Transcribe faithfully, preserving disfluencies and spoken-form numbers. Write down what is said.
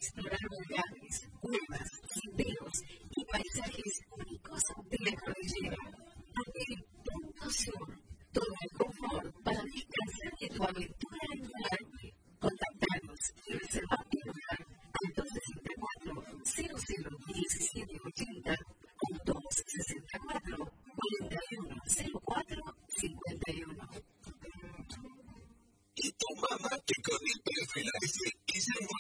explorar volcanes, cuevas, senderos y paisajes únicos de la cordillera. Hotel Punto Sur, todo el confort para descansar de tu aventura en Miami. Contactanos y reservar tu lugar al dos sesenta y cuatro, cero cero diecisiete ochenta o dos sesenta y cuatro, cuarenta y uno cero cuatro cincuenta y uno. Y tu mamá te conecta el F L S y se